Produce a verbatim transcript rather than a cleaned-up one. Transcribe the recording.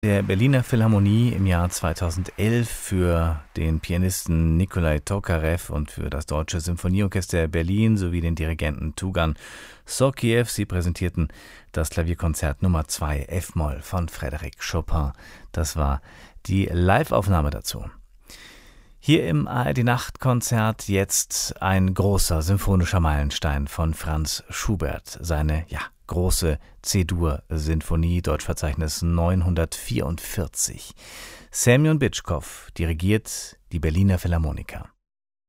Der Berliner Philharmonie im Jahr zweitausendelf für den Pianisten Nikolai Tokarev und für das Deutsche Symphonieorchester Berlin sowie den Dirigenten Tugan Sokhiev. Sie präsentierten das Klavierkonzert Nummer zwei F-Moll von Frédéric Chopin. Das war die Live-Aufnahme dazu. Hier im A R D-Nachtkonzert jetzt ein großer symphonischer Meilenstein von Franz Schubert. Seine, ja, große C-Dur-Sinfonie, Deutschverzeichnis neunhundertvierundvierzig. Semjon Bitschkow dirigiert die Berliner Philharmoniker.